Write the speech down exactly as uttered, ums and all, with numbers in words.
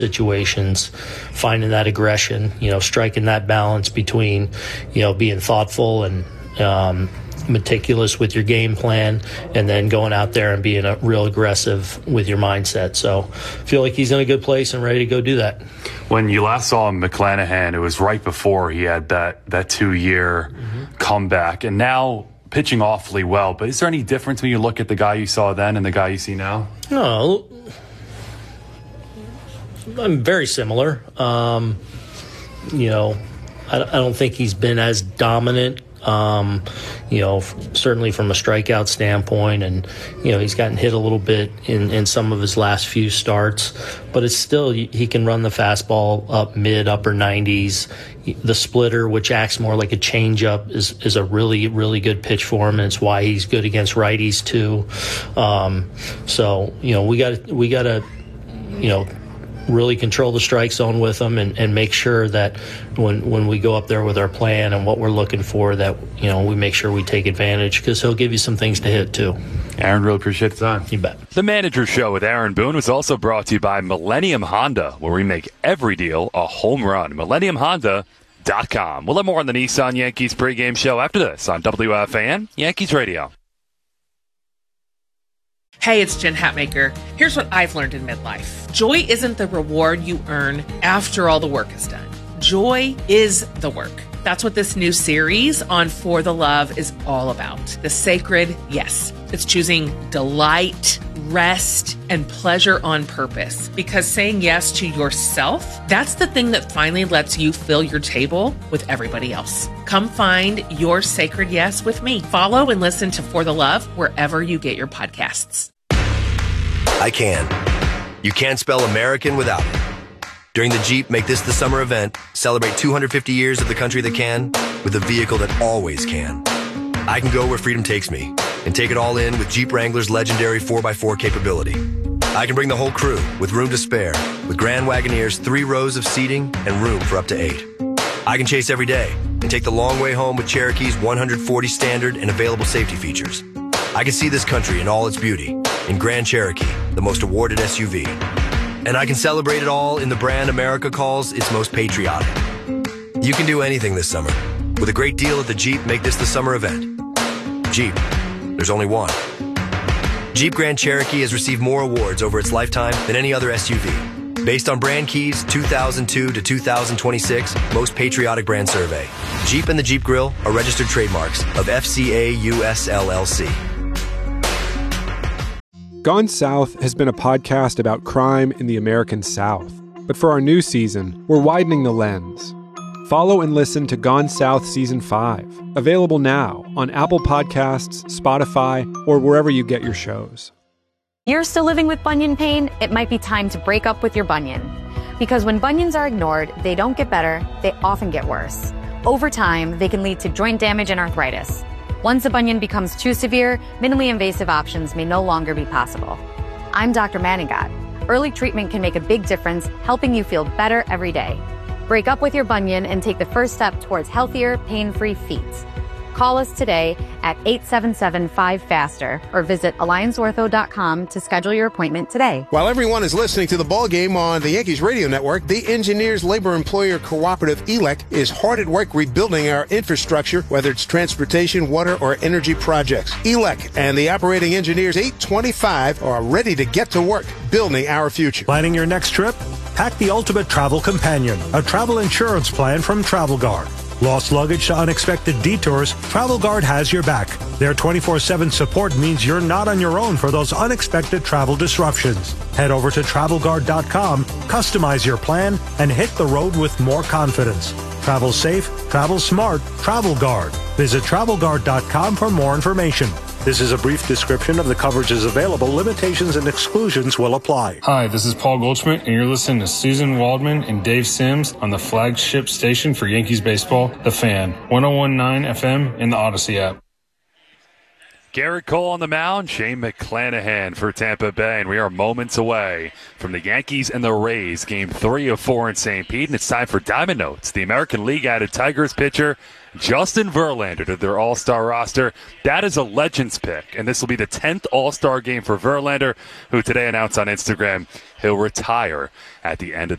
situations, finding that aggression, you know, striking that balance between, you know, being thoughtful and um, meticulous with your game plan, and then going out there and being a real aggressive with your mindset. So I feel like he's in a good place and ready to go do that. When you last saw McClanahan, it was right before he had that, that two-year mm-hmm. comeback, and now pitching awfully well. But is there any difference when you look at the guy you saw then and the guy you see now? No, I'm very similar. Um, you know, I, I don't think he's been as dominant, um, you know, f- certainly from a strikeout standpoint. And, you know, he's gotten hit a little bit in, in some of his last few starts. But it's still, he can run the fastball up mid, upper nineties. The splitter, which acts more like a changeup, is, is a really, really good pitch for him, and it's why he's good against righties, too. Um, so, you know, we got we got to, you know, really control the strike zone with him and, and make sure that when when we go up there with our plan and what we're looking for, that, you know, we make sure we take advantage, because he'll give you some things to hit too. Aaron, really appreciate the time. You bet. The Manager Show with Aaron Boone was also brought to you by Millennium Honda, where we make every deal a home run. Millennium Honda dot com. We'll have more on the Nissan Yankees pregame show after this on W F A N Yankees Radio. Hey, it's Jen Hatmaker. Here's what I've learned in midlife. Joy isn't the reward you earn after all the work is done. Joy is the work. That's what this new series on For the Love is all about. The sacred yes. It's choosing delight, rest, and pleasure on purpose. Because saying yes to yourself, that's the thing that finally lets you fill your table with everybody else. Come find your sacred yes with me. Follow and listen to For the Love wherever you get your podcasts. I can. You can't spell American without it. During the Jeep Make This the Summer event, celebrate two hundred fifty years of the country that can with a vehicle that always can. I can go where freedom takes me and take it all in with Jeep Wrangler's legendary four by four capability. I can bring the whole crew with room to spare with Grand Wagoneer's three rows of seating and room for up to eight. I can chase every day and take the long way home with Cherokee's one hundred forty standard and available safety features. I can see this country in all its beauty in Grand Cherokee, the most awarded S U V. And I can celebrate it all in the brand America calls its most patriotic. You can do anything this summer with a great deal at the Jeep Make This the Summer event. Jeep, there's only one. Jeep Grand Cherokee has received more awards over its lifetime than any other S U V. Based on Brand Key's two thousand two to two thousand twenty-six Most Patriotic Brand Survey. Jeep and the Jeep Grill are registered trademarks of F C A U S L L C. Gone South has been a podcast about crime in the American South. But for our new season, we're widening the lens. Follow and listen to Gone South Season five, available now on Apple Podcasts, Spotify, or wherever you get your shows. You're still living with bunion pain? It might be time to break up with your bunion. Because when bunions are ignored, they don't get better, they often get worse. Over time, they can lead to joint damage and arthritis. Once a bunion becomes too severe, minimally invasive options may no longer be possible. I'm Doctor Manigat. Early treatment can make a big difference, helping you feel better every day. Break up with your bunion and take the first step towards healthier, pain-free feet. Call us today at eight seven seven, five, FASTER or visit alliance ortho dot com to schedule your appointment today. While everyone is listening to the ball game on the Yankees radio network, the Engineers Labor Employer Cooperative, E L E C, is hard at work rebuilding our infrastructure, whether it's transportation, water, or energy projects. E L E C and the operating engineers eight twenty-five are ready to get to work building our future. Planning your next trip? Pack the ultimate travel companion, a travel insurance plan from Travel Guard. Lost luggage to unexpected detours, Travel Guard has your back. Their twenty-four seven support means you're not on your own for those unexpected travel disruptions. Head over to travel guard dot com, customize your plan, and hit the road with more confidence. Travel safe, travel smart, Travel Guard. Visit travel guard dot com for more information. This is a brief description of the coverages available. Limitations and exclusions will apply. Hi, this is Paul Goldschmidt, and you're listening to Susan Waldman and Dave Sims on the flagship station for Yankees baseball, The Fan, one oh one point nine F M in the Odyssey app. Garrett Cole on the mound, Shane McClanahan for Tampa Bay, and we are moments away from the Yankees and the Rays, game three of four in Saint Pete, and it's time for Diamond Notes. The American League added Tigers pitcher Justin Verlander to their All-Star roster. That is a Legends pick, and this will be the tenth All-Star game for Verlander, who today announced on Instagram he'll retire at the end of the